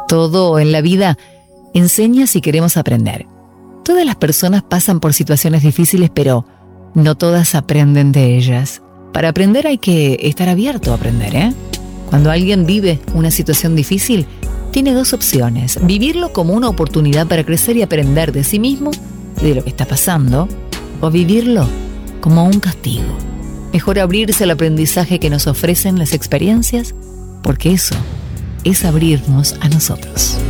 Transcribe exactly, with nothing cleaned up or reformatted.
Todo en la vida enseña si queremos aprender. Todas las personas pasan por situaciones difíciles, pero no todas aprenden de ellas. Para aprender hay que estar abierto a aprender, ¿eh? Cuando alguien vive una situación difícil, tiene dos opciones: vivirlo como una oportunidad para crecer y aprender de sí mismo y de lo que está pasando, o vivirlo como un castigo. Mejor abrirse al aprendizaje que nos ofrecen las experiencias, porque eso es abrirnos a nosotros.